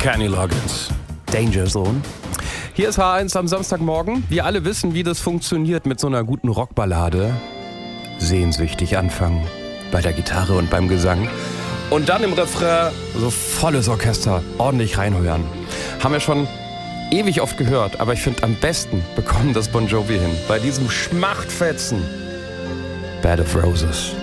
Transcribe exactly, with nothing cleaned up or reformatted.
Kenny Loggins, Danger Zone. Hier ist H eins am Samstagmorgen. Wir alle wissen, wie das funktioniert mit so einer guten Rockballade. Sehnsüchtig anfangen, bei der Gitarre und beim Gesang. Und dann im Refrain so volles Orchester, ordentlich reinhören. Haben wir schon ewig oft gehört, aber ich finde, am besten bekommen das Bon Jovi hin. Bei diesem Schmachtfetzen. Bed of Roses.